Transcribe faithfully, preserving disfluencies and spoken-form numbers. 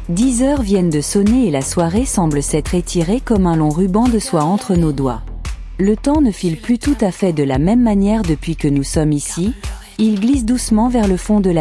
Dix heures viennent de sonner et la soirée semble s'être étirée comme un long ruban de soie entre nos doigts. Le temps ne file plus tout à fait de la même manière depuis que nous sommes ici, il glisse doucement vers le fond de la